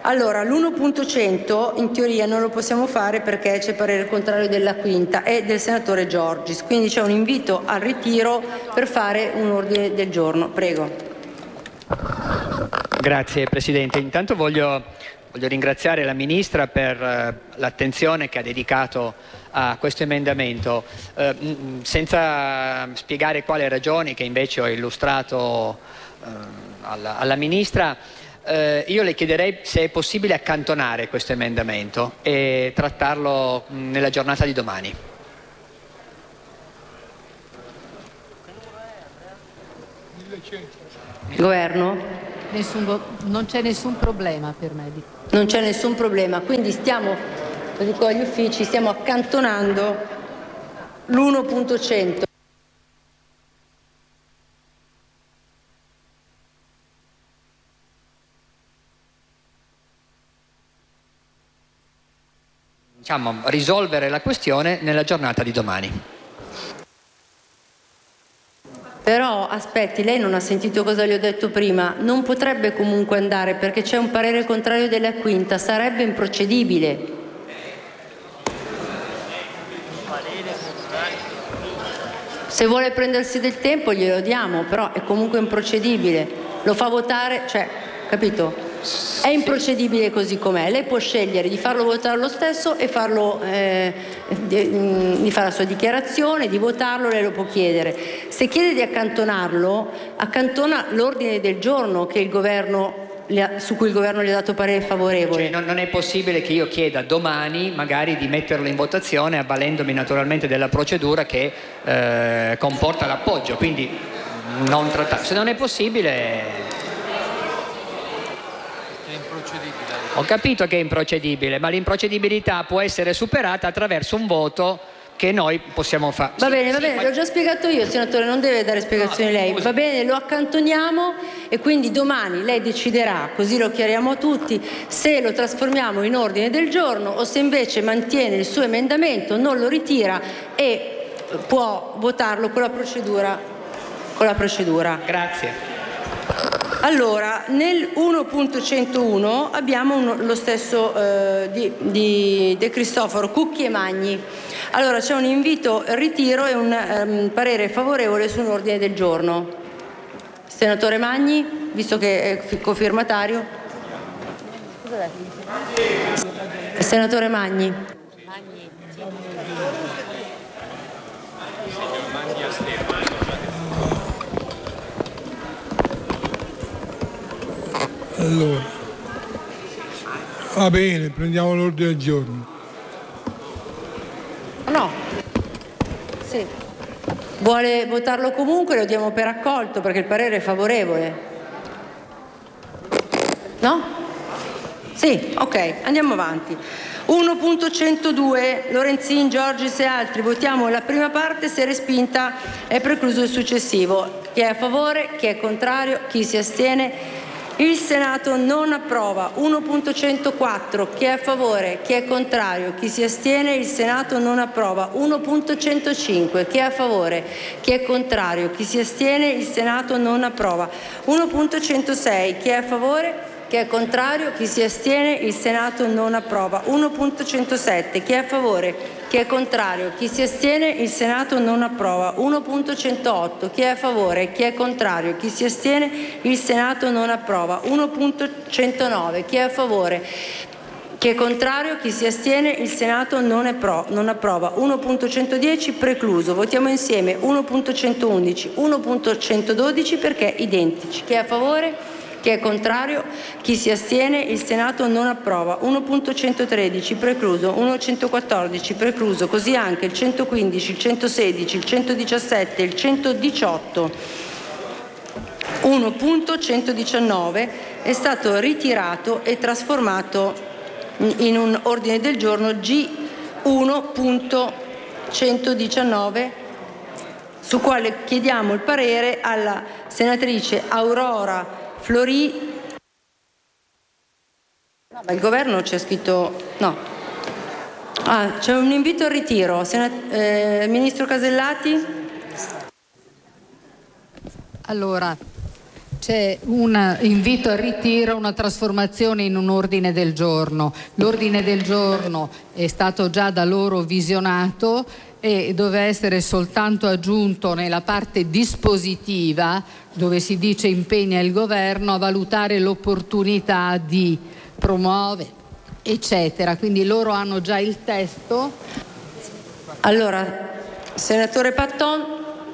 Allora, l'1.100 in teoria non lo possiamo fare perché c'è parere contrario della quinta e del senatore Giorgis, quindi c'è un invito al ritiro per fare un ordine del giorno. Prego. Grazie Presidente. Intanto voglio ringraziare la Ministra per l'attenzione che ha dedicato a questo emendamento, senza spiegare quali ragioni che invece ho illustrato alla Ministra. Io le chiederei se è possibile accantonare questo emendamento e trattarlo nella giornata di domani. Governo? Non c'è nessun problema per me. Non c'è nessun problema, quindi lo dico agli uffici, stiamo accantonando l'1.100. Diciamo, risolvere la questione nella giornata di domani. Però aspetti, lei non ha sentito cosa le ho detto prima, non potrebbe comunque andare perché c'è un parere contrario della quinta, sarebbe improcedibile. Se vuole prendersi del tempo glielo diamo, però è comunque improcedibile. Lo fa votare, cioè, capito? È improcedibile così com'è. Lei può scegliere di farlo votare lo stesso e farlo, di fare la sua dichiarazione, di votarlo, lei lo può chiedere. Se chiede di accantonarlo, accantona l'ordine del giorno che il governo su cui il governo gli ha dato parere favorevole. Cioè, non è possibile che io chieda domani magari di metterlo in votazione avvalendomi naturalmente della procedura che comporta l'appoggio, quindi non trattare. Se non è possibile... Ho capito che è improcedibile, ma l'improcedibilità può essere superata attraverso un voto che noi possiamo fare. Va bene, l'ho già spiegato io, senatore, non deve dare spiegazioni lei. Va bene, lo accantoniamo e quindi domani lei deciderà, così lo chiariamo a tutti, se lo trasformiamo in ordine del giorno o se invece mantiene il suo emendamento, non lo ritira e può votarlo con la procedura. Grazie. Allora, nel 1.101 abbiamo lo stesso di De Cristofaro, Cucchi e Magni. Allora c'è un invito al ritiro e un parere favorevole su un ordine del giorno. Senatore Magni, visto che è cofirmatario. Senatore Magni. Allora, va bene, prendiamo l'ordine del giorno. No. Sì. Vuole votarlo comunque, lo diamo per accolto perché il parere è favorevole. No? Sì, ok, andiamo avanti. 1.102 Lorenzin, Giorgis e altri. Votiamo la prima parte, se respinta è precluso il successivo. Chi è a favore? Chi è contrario? Chi si astiene? Il Senato non approva. 1.104 chi è a favore, chi è contrario, chi si astiene, il Senato non approva. 1.105 chi è a favore, chi è contrario, chi si astiene, il Senato non approva. 1.106 chi è a favore, chi è contrario, chi si astiene, il Senato non approva. 1.107 chi è a favore, chi è contrario, chi si astiene, il Senato non approva. 1.108 chi è a favore, chi è contrario, chi si astiene, il Senato non approva. 1.109 chi è a favore, chi è contrario, chi si astiene, il Senato non approva. 1.110 precluso. Votiamo insieme 1.111, 1.112 perché identici. Chi è a favore? Chi è contrario? Chi si astiene? Il Senato non approva. 1.113 precluso, 1.114 precluso, così anche il 115, il 116, il 117, il 118. 1.119 è stato ritirato e trasformato in un ordine del giorno G1.119 su quale chiediamo il parere alla senatrice Aurora Flori. No, ma il governo c'è scritto no. C'è un invito al ritiro. Ministro Casellati. Allora, C'è un invito al ritiro, una trasformazione in un ordine del giorno. L'ordine del giorno è stato già da loro visionato e doveva essere soltanto aggiunto nella parte dispositiva, dove si dice impegna il governo a valutare l'opportunità di promuovere, eccetera. Quindi loro hanno già il testo. Allora, senatore Patton.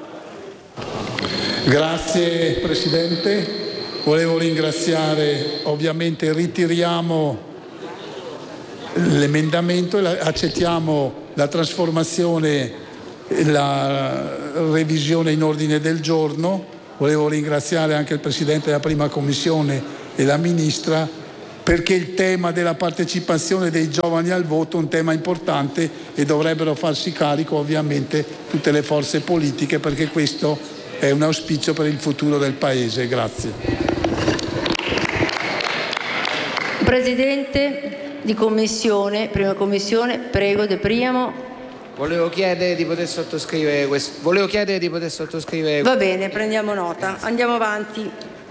Grazie Presidente, volevo ringraziare, ovviamente ritiriamo l'emendamento e accettiamo la trasformazione e la revisione in ordine del giorno. Volevo ringraziare anche il Presidente della Prima Commissione e la Ministra, perché il tema della partecipazione dei giovani al voto è un tema importante e dovrebbero farsi carico ovviamente tutte le forze politiche, perché questo è un auspicio per il futuro del Paese. Grazie. Presidente di Commissione, Prima Commissione, prego De Priamo. Volevo chiedere di poter sottoscrivere questo. Va bene, prendiamo nota. Andiamo avanti.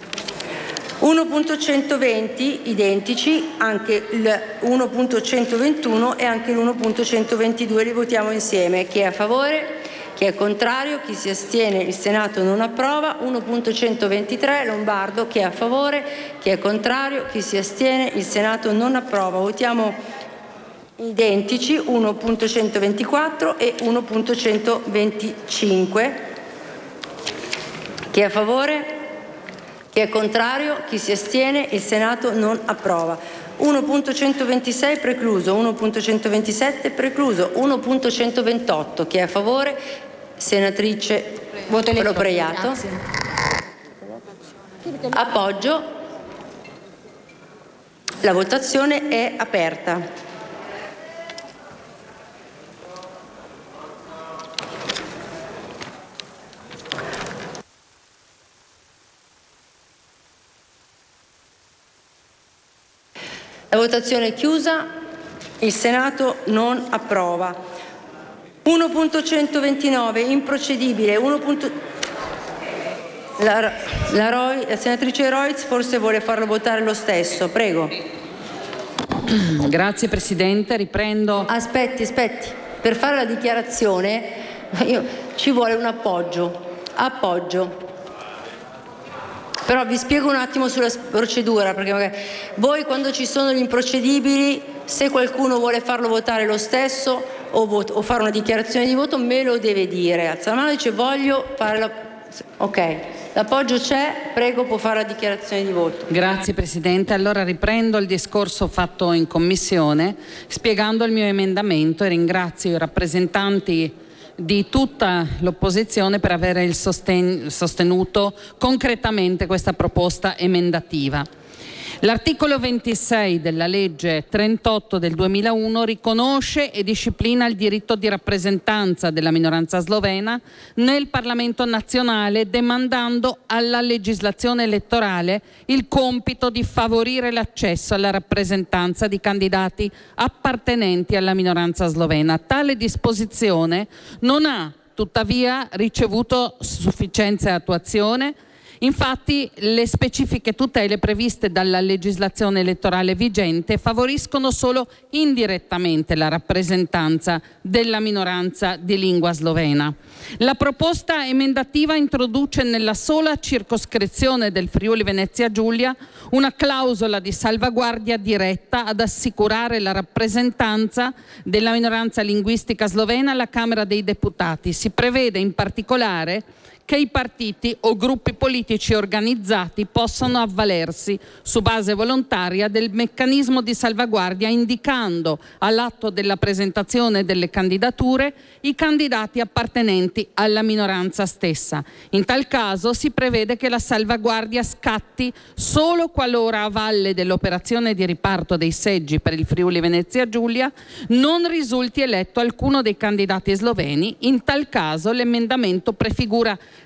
1.120 identici, anche il 1.121 e anche l'1.122 li votiamo insieme. Chi è a favore? Chi è contrario? Chi si astiene? Il Senato non approva. 1.123 Lombardo. Chi è a favore? Chi è contrario? Chi si astiene? Il Senato non approva. Votiamo identici 1.124 e 1.125. Chi è a favore? Chi è contrario? Chi si astiene? Il Senato non approva. 1.126 precluso, 1.127 precluso, 1.128. Chi è a favore? Senatrice Lopreiato. Appoggio. La votazione è aperta. La votazione è chiusa, il Senato non approva. 1.129 improcedibile. La senatrice Reutz forse vuole farlo votare lo stesso, prego. Grazie Presidente, riprendo. Aspetti, per fare la dichiarazione ci vuole un appoggio. Però vi spiego un attimo sulla procedura, perché magari voi quando ci sono gli improcedibili, se qualcuno vuole farlo votare lo stesso o fare una dichiarazione di voto, me lo deve dire. Alza la mano e dice voglio fare ok, l'appoggio c'è, prego, può fare la dichiarazione di voto. Grazie Presidente, allora riprendo il discorso fatto in Commissione spiegando il mio emendamento e ringrazio i rappresentanti di tutta l'opposizione per aver sostenuto concretamente questa proposta emendativa. L'articolo 26 della legge 38 del 2001 riconosce e disciplina il diritto di rappresentanza della minoranza slovena nel Parlamento nazionale, demandando alla legislazione elettorale il compito di favorire l'accesso alla rappresentanza di candidati appartenenti alla minoranza slovena. Tale disposizione non ha tuttavia ricevuto sufficiente attuazione. Infatti le specifiche tutele previste dalla legislazione elettorale vigente favoriscono solo indirettamente la rappresentanza della minoranza di lingua slovena. La proposta emendativa introduce nella sola circoscrizione del Friuli Venezia Giulia una clausola di salvaguardia diretta ad assicurare la rappresentanza della minoranza linguistica slovena alla Camera dei Deputati. Si prevede in particolare che i partiti o gruppi politici organizzati possano avvalersi su base volontaria del meccanismo di salvaguardia, indicando all'atto della presentazione delle candidature i candidati appartenenti alla minoranza stessa. In tal caso si prevede che la salvaguardia scatti solo qualora, a valle dell'operazione di riparto dei seggi per il Friuli Venezia Giulia, non risulti eletto alcuno dei candidati sloveni. In tal caso l'emendamento prefigura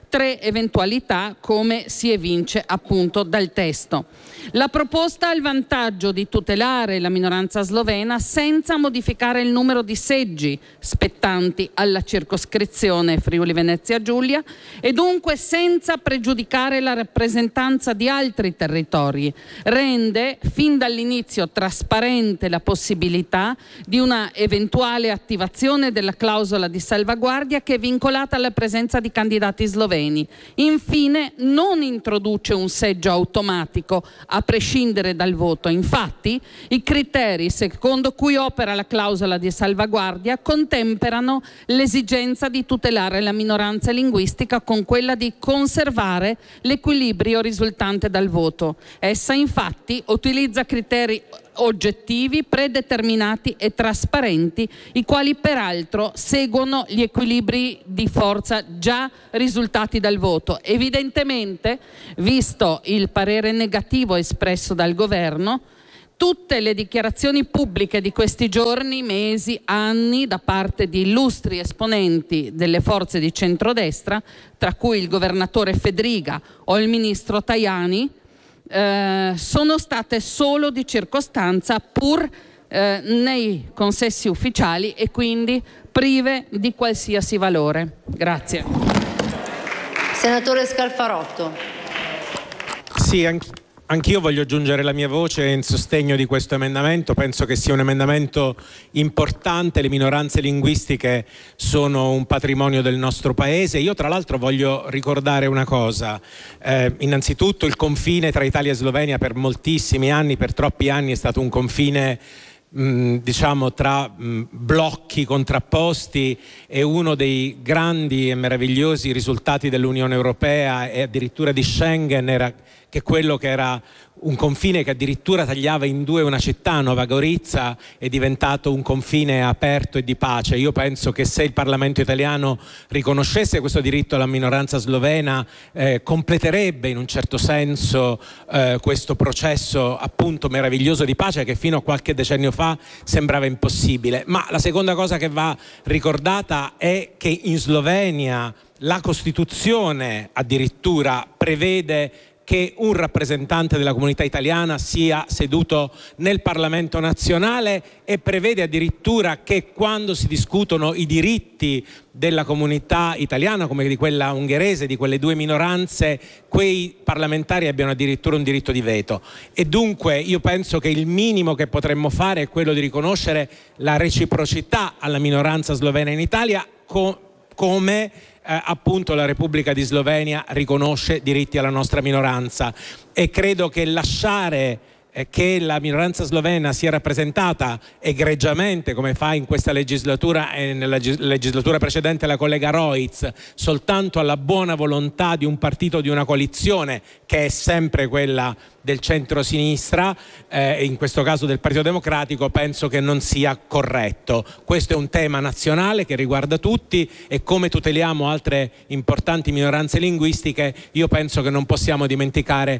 3 eventualità, come si evince appunto dal testo. La proposta ha il vantaggio di tutelare la minoranza slovena senza modificare il numero di seggi spettanti alla circoscrizione Friuli Venezia Giulia e dunque senza pregiudicare la rappresentanza di altri territori. Rende fin dall'inizio trasparente la possibilità di una eventuale attivazione della clausola di salvaguardia che è vincolata alla presenza di candidati sloveni. Infine, non introduce un seggio automatico a prescindere dal voto. Infatti, i criteri secondo cui opera la clausola di salvaguardia contemperano l'esigenza di tutelare la minoranza linguistica con quella di conservare l'equilibrio risultante dal voto. Essa, infatti, utilizza criteri oggettivi, predeterminati e trasparenti, i quali peraltro seguono gli equilibri di forza già risultati dal voto. Evidentemente, visto il parere negativo espresso dal Governo, tutte le dichiarazioni pubbliche di questi giorni, mesi, anni da parte di illustri esponenti delle forze di centrodestra, tra cui il governatore Fedriga o il ministro Tajani, sono state solo di circostanza pur nei consessi ufficiali e quindi prive di qualsiasi valore. Grazie. Senatore Scalfarotto. Sì, anch'io voglio aggiungere la mia voce in sostegno di questo emendamento. Penso che sia un emendamento importante. Le minoranze linguistiche sono un patrimonio del nostro paese. Io tra l'altro voglio ricordare una cosa. Innanzitutto il confine tra Italia e Slovenia per moltissimi anni, per troppi anni, è stato un confine diciamo tra blocchi contrapposti, e uno dei grandi e meravigliosi risultati dell'Unione Europea e addirittura di Schengen era che quello che era un confine che addirittura tagliava in due una città, Nova Gorizia, è diventato un confine aperto e di pace. Io penso che se il Parlamento italiano riconoscesse questo diritto alla minoranza slovena, completerebbe in un certo senso questo processo appunto meraviglioso di pace che fino a qualche decennio fa sembrava impossibile. Ma la seconda cosa che va ricordata è che in Slovenia la Costituzione addirittura prevede che un rappresentante della comunità italiana sia seduto nel Parlamento nazionale e prevede addirittura che quando si discutono i diritti della comunità italiana come di quella ungherese, di quelle due minoranze, quei parlamentari abbiano addirittura un diritto di veto. E dunque io penso che il minimo che potremmo fare è quello di riconoscere la reciprocità alla minoranza slovena in Italia come appunto la Repubblica di Slovenia riconosce diritti alla nostra minoranza, e credo che lasciare che la minoranza slovena sia rappresentata egregiamente, come fa in questa legislatura e nella legislatura precedente la collega Roitz, soltanto alla buona volontà di un partito, di una coalizione che è sempre quella del centro-sinistra, in questo caso del Partito Democratico, penso che non sia corretto. Questo è un tema nazionale che riguarda tutti, e come tuteliamo altre importanti minoranze linguistiche, io penso che non possiamo dimenticare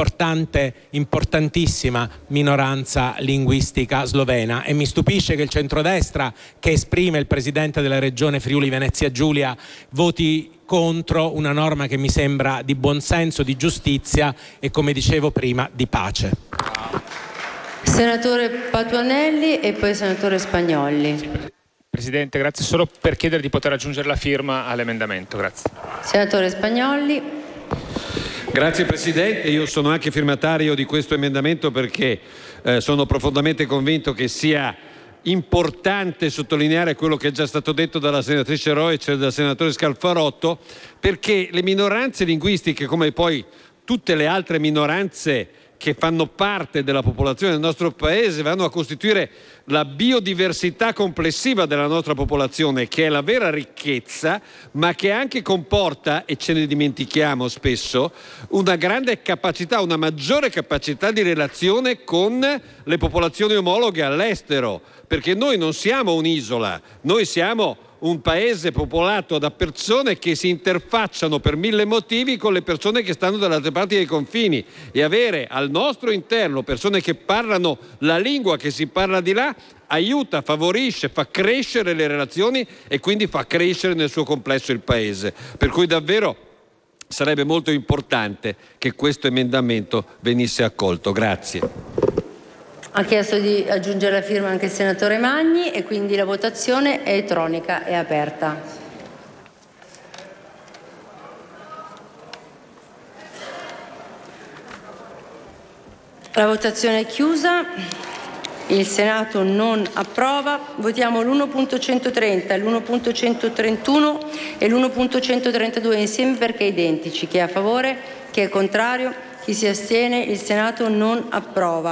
importantissima minoranza linguistica slovena. E mi stupisce che il centrodestra, che esprime il presidente della regione Friuli Venezia Giulia, voti contro una norma che mi sembra di buonsenso, di giustizia e, come dicevo prima, di pace. Senatore Patuanelli e poi senatore Spagnolli. Presidente, grazie. Solo per chiedere di poter aggiungere la firma all'emendamento. Grazie. Senatore Spagnolli. Grazie Presidente, io sono anche firmatario di questo emendamento perché sono profondamente convinto che sia importante sottolineare quello che è già stato detto dalla senatrice Roitz e dal senatore Scalfarotto, perché le minoranze linguistiche, come poi tutte le altre minoranze che fanno parte della popolazione del nostro paese, vanno a costituire la biodiversità complessiva della nostra popolazione, che è la vera ricchezza, ma che anche comporta, e ce ne dimentichiamo spesso, una grande capacità, una maggiore capacità di relazione con le popolazioni omologhe all'estero, perché noi non siamo un'isola, noi siamo un paese popolato da persone che si interfacciano per mille motivi con le persone che stanno dalle altre parti dei confini, e avere al nostro interno persone che parlano la lingua che si parla di là aiuta, favorisce, fa crescere le relazioni e quindi fa crescere nel suo complesso il paese. Per cui davvero sarebbe molto importante che questo emendamento venisse accolto. Grazie. Ha chiesto di aggiungere la firma anche il senatore Magni e quindi la votazione elettronica è aperta. La votazione è chiusa. Il Senato non approva. Votiamo l'1.130, l'1.131 e l'1.132 insieme perché identici. Chi è a favore? Chi è contrario? Chi si astiene? Il Senato non approva.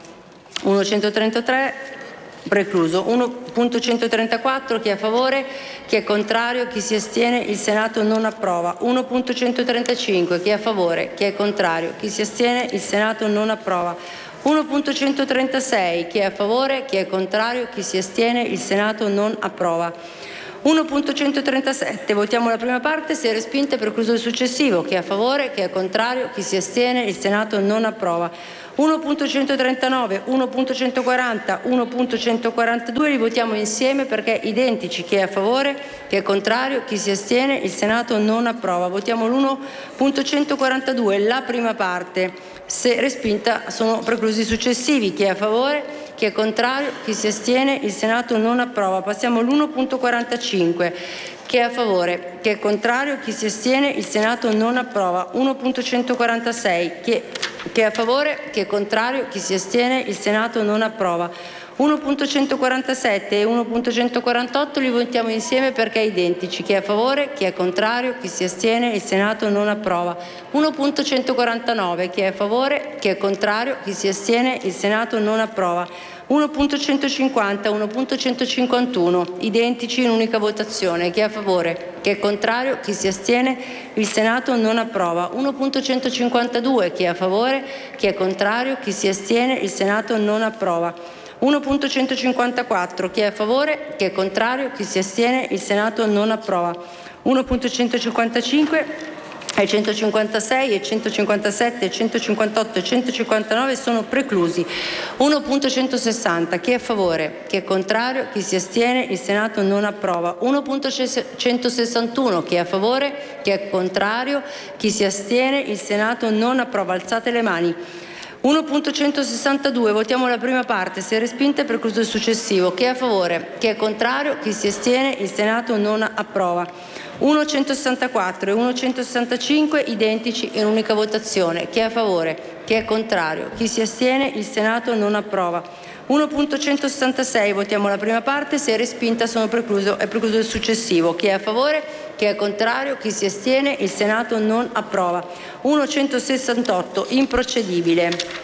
1.133 precluso. 1.134 chi è a favore? Chi è contrario? Chi si astiene? Il Senato non approva. 1.135 chi è a favore? Chi è contrario? Chi si astiene? Il Senato non approva. 1.136 chi è a favore? Chi è contrario? Chi si astiene? Il Senato non approva. 1.137 votiamo la prima parte, se respinta è precluso il successivo. Chi è a favore? Chi è contrario? Chi si astiene? Il Senato non approva. 1.139, 1.140, 1.142 li votiamo insieme perché identici. Chi è a favore? Chi è contrario? Chi si astiene? Il Senato non approva. Votiamo l'1.142, la prima parte. Se respinta sono preclusi i successivi. Chi è a favore? Chi è contrario? Chi si astiene? Il Senato non approva. Passiamo all'1.45. Chi è a favore? Chi è contrario? Chi si astiene? Il Senato non approva. 1.146. Chi è a favore? Chi è contrario? Chi si astiene? Il Senato non approva. 1.147 e 1.148 li votiamo insieme perché identici. Chi è a favore? Chi è contrario? Chi si astiene? Il Senato non approva. 1.149 chi è a favore? Chi è contrario? Chi si astiene? Il Senato non approva. 1.150, 1.151 identici in unica votazione. Chi è a favore? Chi è contrario? Chi si astiene? Il Senato non approva. 1.152 chi è a favore? Chi è contrario? Chi si astiene? Il Senato non approva. 1.154 chi è a favore? Chi è contrario? Chi si astiene? Il Senato non approva. 1.155 e 156 e 157 e 158 e 159 sono preclusi. 1.160 chi è a favore? Chi è contrario? Chi si astiene? Il Senato non approva. 1.161 chi è a favore? Chi è contrario? Chi si astiene? Il Senato non approva. Alzate le mani. 1.162 votiamo la prima parte, se respinta è precluso il successivo. Chi è a favore? Chi è contrario? Chi si astiene? Il Senato non approva. 1.164 e 1.165 identici in unica votazione. Chi è a favore? Chi è contrario? Chi si astiene? Il Senato non approva. 1.166 votiamo la prima parte, se respinta è precluso il successivo. Chi è a favore? Chi è contrario? Chi si astiene? Il Senato non approva. 1.168 improcedibile.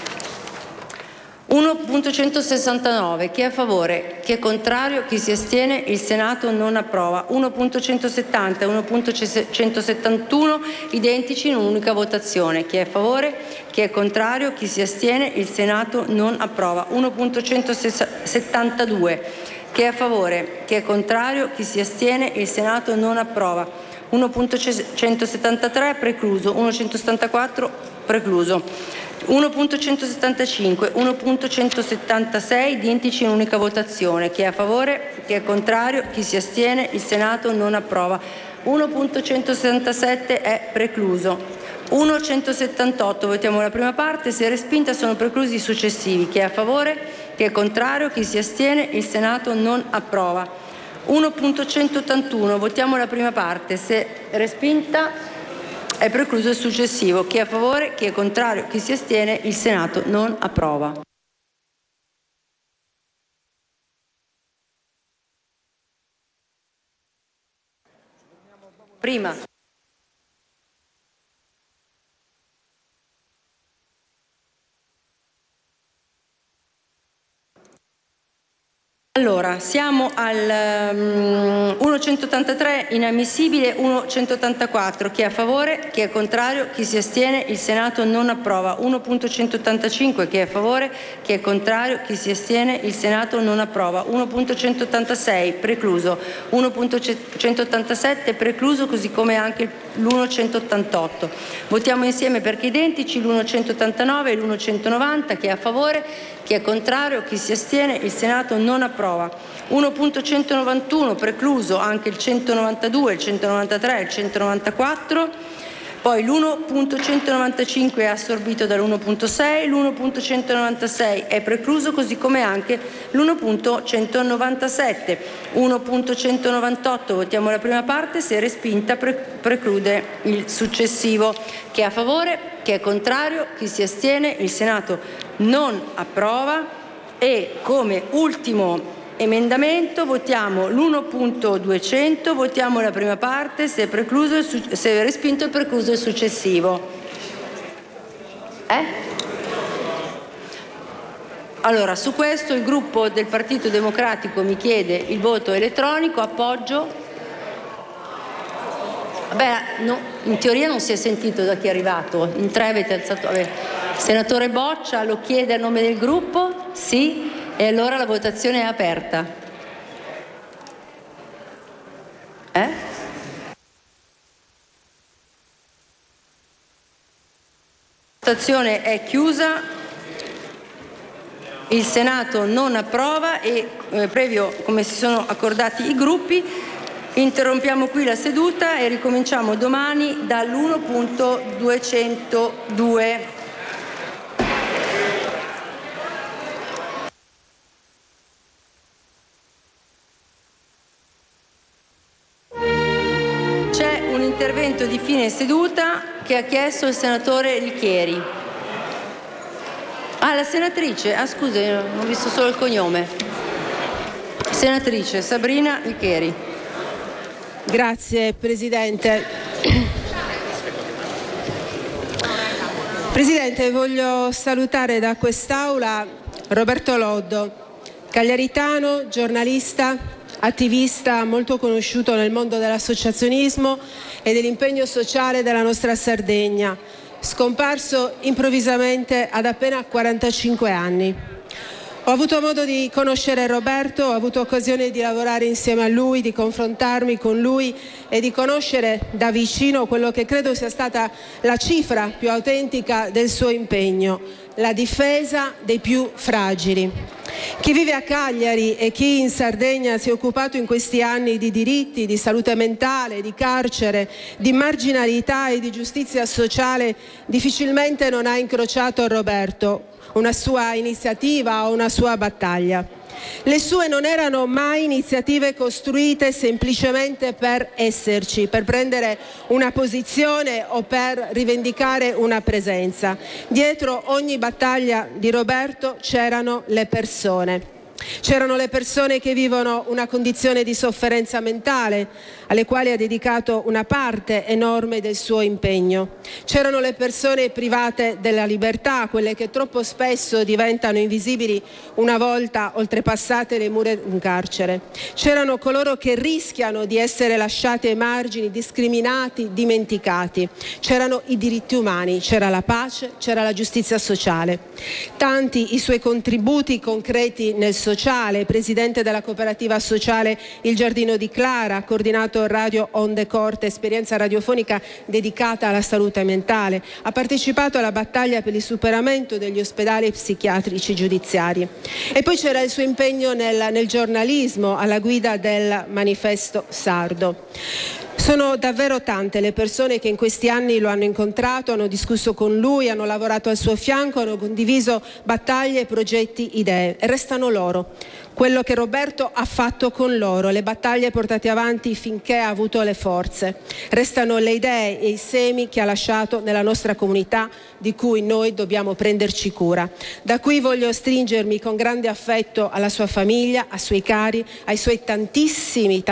1.169 chi è a favore? Chi è contrario? Chi si astiene? Il Senato non approva. 1.170 e 1.171 identici in un'unica votazione. Chi è a favore? Chi è contrario? Chi si astiene? Il Senato non approva. 1.172 chi è a favore? Chi è contrario? Chi si astiene? Il Senato non approva. 1.173 precluso. 1.174 precluso. 1.175, 1.176 identici in unica votazione. Chi è a favore? Chi è contrario? Chi si astiene? Il Senato non approva. 1.167 è precluso. 1.178 votiamo la prima parte, se respinta sono preclusi i successivi. Chi è a favore? Chi è contrario? Chi si astiene? Il Senato non approva. 1.181 votiamo la prima parte, se respinta è precluso il successivo. Chi è a favore? Chi è contrario? Chi si astiene? Il Senato non approva. Prima. Allora, siamo al 1.183 inammissibile, 1.184 chi è a favore, chi è contrario, chi si astiene, il Senato non approva. 1.185 chi è a favore, chi è contrario, chi si astiene, il Senato non approva. 1.186 precluso, 1.187 precluso, così come anche l'1.188. Votiamo insieme perché identici l'1.189 e l'1.190 chi è a favore, chi è contrario, chi si astiene, il Senato non approva. 1.191 precluso anche il 192, il 193 e il 194. Poi l'1.195 è assorbito dall'1.6, l'1.196 è precluso, così come anche l'1.197. 1.198 votiamo la prima parte, se respinta preclude il successivo. Chi è a favore? Chi è contrario? Chi si astiene? Il Senato non approva. E come ultimo emendamento votiamo l'1.200, votiamo la prima parte, se è respinto è precluso il successivo. Allora, su questo il gruppo del Partito Democratico mi chiede il voto elettronico, appoggio. Vabbè, no, in teoria non si è sentito da chi è arrivato, in 3 avete alzato. Vabbè. Senatore Boccia lo chiede a nome del gruppo? Sì. E allora la votazione è aperta. La votazione è chiusa. Il Senato non approva e previo come si sono accordati i gruppi interrompiamo qui la seduta e ricominciamo domani dall'1.202. Intervento di fine seduta che ha chiesto il senatore Licheri. La senatrice, scusa, ho visto solo il cognome. Senatrice Sabrina Licheri. Grazie Presidente. Presidente, voglio salutare da quest'Aula Roberto Loddo, cagliaritano, giornalista, attivista molto conosciuto nel mondo dell'associazionismo e dell'impegno sociale della nostra Sardegna, scomparso improvvisamente ad appena 45 anni. Ho avuto modo di conoscere Roberto, ho avuto occasione di lavorare insieme a lui, di confrontarmi con lui e di conoscere da vicino quello che credo sia stata la cifra più autentica del suo impegno, la difesa dei più fragili. Chi vive a Cagliari e chi in Sardegna si è occupato in questi anni di diritti, di salute mentale, di carcere, di marginalità e di giustizia sociale difficilmente non ha incrociato Roberto, una sua iniziativa o una sua battaglia. Le sue non erano mai iniziative costruite semplicemente per esserci, per prendere una posizione o per rivendicare una presenza. Dietro ogni battaglia di Roberto c'erano le persone. C'erano le persone che vivono una condizione di sofferenza mentale, alle quali ha dedicato una parte enorme del suo impegno. C'erano le persone private della libertà, quelle che troppo spesso diventano invisibili una volta oltrepassate le mura di un carcere. C'erano coloro che rischiano di essere lasciati ai margini, discriminati, dimenticati. C'erano i diritti umani, c'era la pace, c'era la giustizia sociale. Tanti i suoi contributi concreti nel sociale, presidente della cooperativa sociale Il Giardino di Clara, coordinato Radio Onde Corte, esperienza radiofonica dedicata alla salute mentale. Ha partecipato alla battaglia per il superamento degli ospedali psichiatrici giudiziari. E poi c'era il suo impegno nel giornalismo, alla guida del Manifesto Sardo. Sono davvero tante le persone che in questi anni lo hanno incontrato, hanno discusso con lui, hanno lavorato al suo fianco, hanno condiviso battaglie, progetti, idee. E restano loro. Quello che Roberto ha fatto con loro, le battaglie portate avanti finché ha avuto le forze. Restano le idee e i semi che ha lasciato nella nostra comunità, di cui noi dobbiamo prenderci cura. Da qui voglio stringermi con grande affetto alla sua famiglia, ai suoi cari, ai suoi tantissimi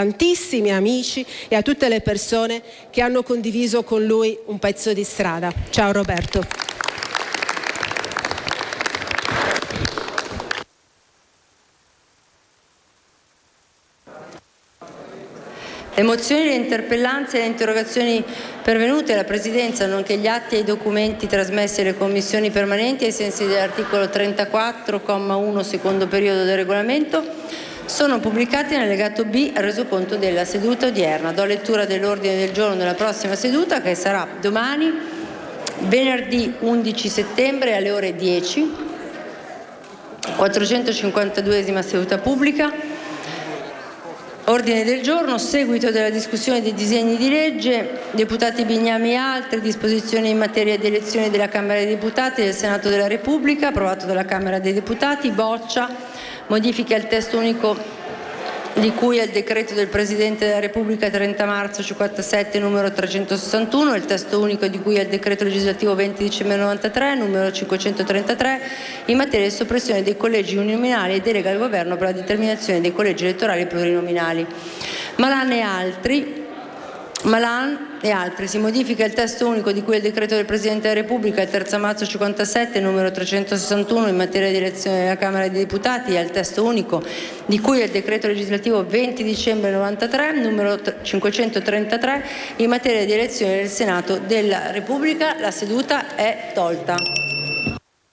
amici e a tutte le persone che hanno condiviso con lui un pezzo di strada. Ciao Roberto. Le mozioni, le interpellanze e le interrogazioni pervenute alla Presidenza, nonché gli atti e i documenti trasmessi alle commissioni permanenti ai sensi dell'articolo 34, comma 1, secondo periodo del regolamento, sono pubblicati nell'allegato B al resoconto della seduta odierna. Do lettura dell'ordine del giorno della prossima seduta, che sarà domani, venerdì 11 settembre alle ore 10, 452esima seduta pubblica. Ordine del giorno, seguito della discussione dei disegni di legge, deputati Bignami e altri, disposizioni in materia di elezione della Camera dei Deputati e del Senato della Repubblica, approvato dalla Camera dei Deputati, boccia, modifiche al testo unico di cui al decreto del Presidente della Repubblica 30 marzo 57 numero 361, il testo unico di cui al decreto legislativo 20 dicembre 93 numero 533 in materia di soppressione dei collegi uninominali e delega al governo per la determinazione dei collegi elettorali plurinominali. Malan e altri. Si modifica il testo unico di cui al decreto del Presidente della Repubblica il 3 marzo 57 numero 361 in materia di elezione della Camera dei Deputati e al testo unico di cui al decreto legislativo 20 dicembre 93 numero 533 in materia di elezione del Senato della Repubblica. La seduta è tolta.